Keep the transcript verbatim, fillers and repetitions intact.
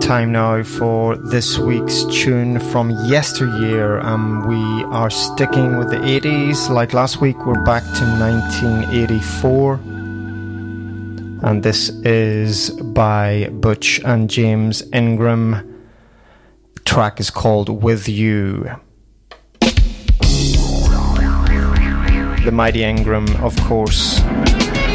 time now for this week's tune from yesteryear. Um, we are sticking with the eighties. Like last week, we're back to nineteen eighty-four. And this is by Butch and James Ingram. The track is called With You. The mighty Ingram, of course.